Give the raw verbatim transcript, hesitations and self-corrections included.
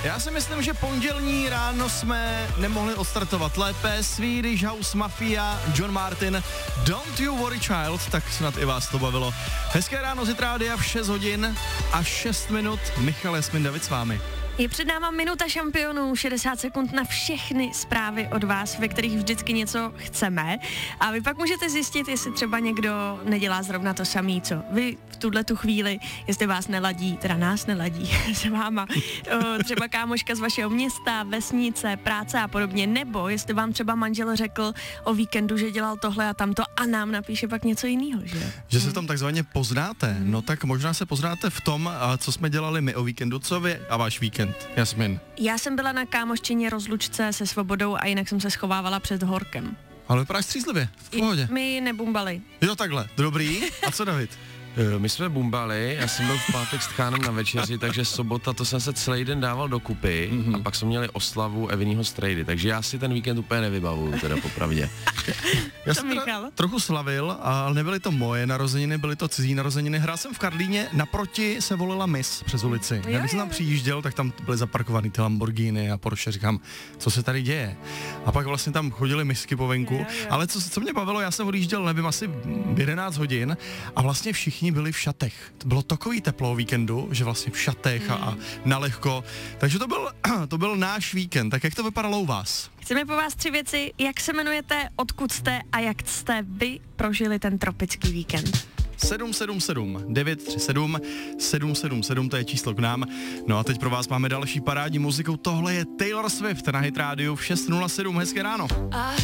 Já si myslím, že pondělní ráno jsme nemohli odstartovat lépe. Swedish House Mafia, John Martin, Don't You Worry Child, tak snad i vás to bavilo. Hezké ráno z Rádia v šest hodin a šest minut. Michal Jasmin David s vámi. Je před náma minuta šampionů, šedesát sekund na všechny zprávy od vás, ve kterých vždycky něco chceme. A vy pak můžete zjistit, jestli třeba někdo nedělá zrovna to samý, co vy v tuhle tu chvíli, jestli vás neladí, teda nás neladí s váma, o, třeba kámoška z vašeho města, vesnice, práce a podobně, nebo jestli vám třeba manžel řekl o víkendu, že dělal tohle a tamto a nám napíše pak něco jiného, že? Že se v tom takzvaně poznáte, hmm. no tak možná se poznáte v tom, co jsme dělali my o víkendu, co vy a váš víkend. Jasmin. Já jsem byla na kámoščině rozlučce se Svobodou a jinak jsem se schovávala před horkem. Ale vypadáš střízlivě, v pohodě. I, my nebumbali. Jo, takhle, dobrý. A co David? My jsme bumbali, já jsem byl v pátek s tchánem na večeři, takže sobota, to jsem se celý den dával dokupy mm-hmm. a pak jsme měli oslavu Evinýho strejdy, takže já si ten víkend úplně nevybavuju, teda popravdě. Já jsem teda trochu slavil, ale nebyly to moje narozeniny, byly to cizí narozeniny. Hrál jsem v Karlíně, naproti se volila Miss přes ulici. Já když jsem tam přijížděl, tak tam byly zaparkovaný ty Lamborghini a Porsche, říkám, co se tady děje. A pak vlastně tam chodily misky po venku, jo, jo. Ale co, co mě bavilo, já jsem odjížděl, nevím, asi jedenáct hodin a vlastně všichni byli v šatech. To bylo takový teplo o víkendu, že vlastně v šatech a, a nalehko. Takže to byl, to byl náš víkend. Tak jak to vypadalo u vás? Chceme po vás tři věci. Jak se jmenujete, odkud jste a jak jste vy prožili ten tropický víkend? sedm sedm sedm devět tři sedm sedm sedm sedm, to je číslo k nám. No a teď pro vás máme další parádní muziku. Tohle je Taylor Swift na Hit Radio v šest nula sedm. Hezké ráno.